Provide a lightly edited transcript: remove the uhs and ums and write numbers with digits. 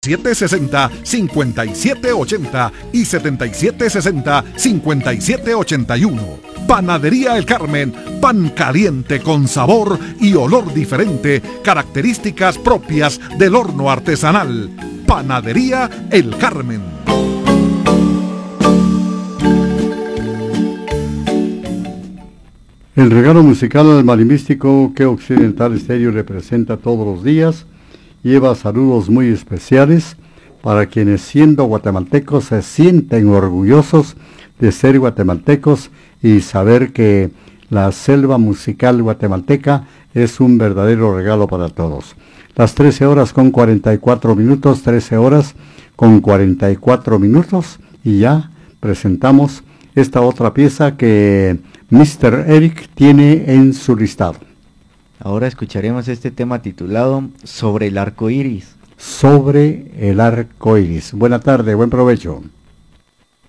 7760-5780 y 7760-5781. Panadería El Carmen, pan caliente con sabor y olor diferente, características propias del horno artesanal. Panadería El Carmen. El regalo musical al Marimístico que Occidental Estéreo representa todos los días lleva saludos muy especiales para quienes, siendo guatemaltecos, se sienten orgullosos de ser guatemaltecos y saber que la selva musical guatemalteca es un verdadero regalo para todos. Las 13 horas con 44 minutos, 13 horas con 44 minutos, y ya presentamos esta otra pieza que Mr. Eric tiene en su listado. Ahora escucharemos este tema titulado Sobre el arco iris. Sobre el arco iris. Buena tarde, buen provecho.